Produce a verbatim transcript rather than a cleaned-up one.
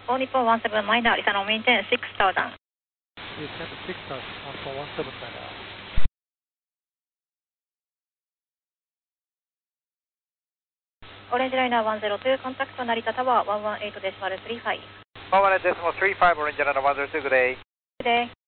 All Nippon one seven minor, listen on maintain six thousand. Maintain six thousand, one four one seven minor. Orange Liner one zero two, contact Narita Tower one one eight decimal three five. one one eight decimal three five, Orange Liner one zero two, good day. Good day.